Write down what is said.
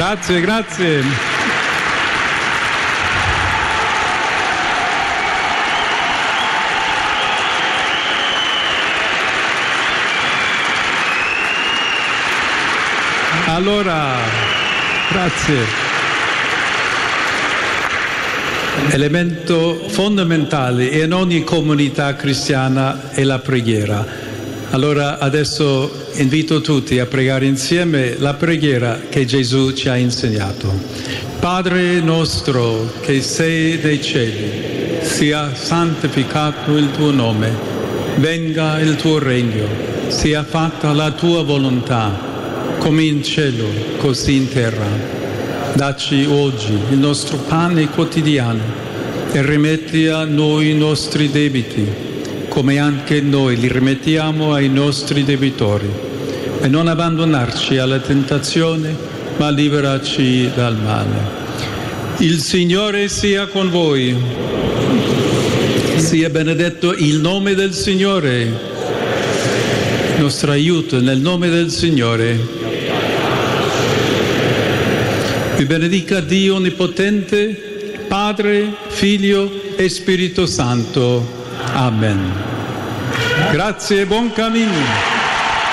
Grazie, grazie. Allora, grazie. Elemento fondamentale in ogni comunità cristiana è la preghiera. Allora adesso invito tutti a pregare insieme la preghiera che Gesù ci ha insegnato. Padre nostro che sei nei cieli, sia santificato il tuo nome, venga il tuo regno, sia fatta la tua volontà, come in cielo, così in terra. Dacci oggi il nostro pane quotidiano e rimetti a noi i nostri debiti, come anche noi li rimettiamo ai nostri debitori. E non abbandonarci alla tentazione, ma liberaci dal male. Il Signore sia con voi. Sia benedetto il nome del Signore. Il nostro aiuto nel nome del Signore. Vi benedica Dio Onnipotente, Padre, Figlio e Spirito Santo. Amen. Grazie e buon cammino.